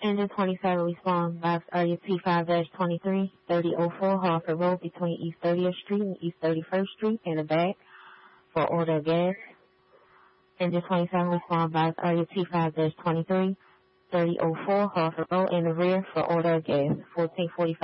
Engine 27 responds, box area T5-23, 3004 Harford Road between East 30th Street and East 31st Street in the back for order of gas. Engine 27 responds, box area T5-23, 3004 Harford Road in the rear for order of gas, 1445.